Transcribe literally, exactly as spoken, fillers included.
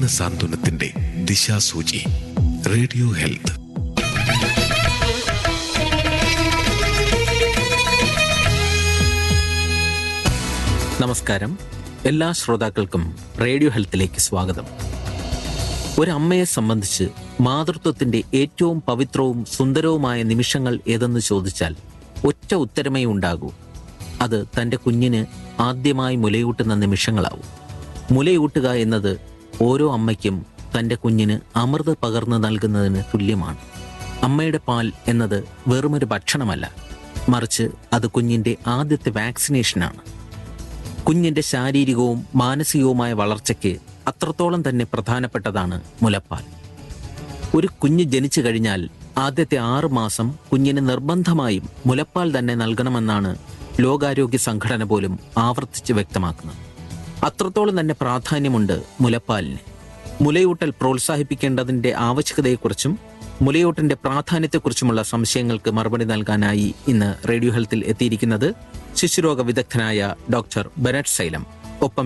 സാന്ത്വനത്തിന്റെ ദിശാസൂചി. Radio health. നമസ്കാരം. എല്ലാ ശ്രോതാക്കൾക്കും റേഡിയോ ഹെൽത്തിലേക്ക് സ്വാഗതം. ഒരമ്മയെ സംബന്ധിച്ച് മാതൃത്വത്തിന്റെ ഏറ്റവും പവിത്രവും സുന്ദരവുമായ നിമിഷങ്ങൾ ഏതെന്ന് ചോദിച്ചാൽ ഒറ്റ ഉത്തരമേ ഉണ്ടാകൂ. അത് തൻ്റെ കുഞ്ഞിന് ആദ്യമായി മുലയൂട്ടുന്ന നിമിഷങ്ങളാവും. മുലയൂട്ടുക എന്നത് ഓരോ അമ്മയ്ക്കും തൻ്റെ കുഞ്ഞിന് അമൃത് പകർന്നു നൽകുന്നതിന് തുല്യമാണ്. അമ്മയുടെ പാൽ എന്നത് വെറുമൊരു ഭക്ഷണമല്ല, മറിച്ച് അത് കുഞ്ഞിൻ്റെ ആദ്യത്തെ വാക്സിനേഷനാണ്. കുഞ്ഞിൻ്റെ ശാരീരികവും മാനസികവുമായ വളർച്ചയ്ക്ക് അത്രത്തോളം തന്നെ പ്രധാനപ്പെട്ടതാണ് മുലപ്പാൽ. ഒരു കുഞ്ഞ് ജനിച്ചു കഴിഞ്ഞാൽ ആദ്യത്തെ ആറു മാസം കുഞ്ഞിന് നിർബന്ധമായും മുലപ്പാൽ തന്നെ നൽകണമെന്നാണ് ലോകാരോഗ്യ സംഘടന പോലും ആവർത്തിച്ച് വ്യക്തമാക്കുന്നത്. അത്രത്തോളം തന്നെ പ്രാധാന്യമുണ്ട് മുലപ്പാലിന്. മുലയൂട്ടൽ പ്രോത്സാഹിപ്പിക്കേണ്ടതിൻ്റെ ആവശ്യകതയെക്കുറിച്ചും മുലയൂട്ടിൻ്റെ പ്രാധാന്യത്തെക്കുറിച്ചുമുള്ള സംശയങ്ങൾക്ക് മറുപടി നൽകാനായി ഇന്ന് റേഡിയോ ഹെൽത്തിൽ എത്തിയിരിക്കുന്നത് ശിശുരോഗ വിദഗ്ധനായ ഡോക്ടർ ബെനറ്റ് സൈലം. ഒപ്പം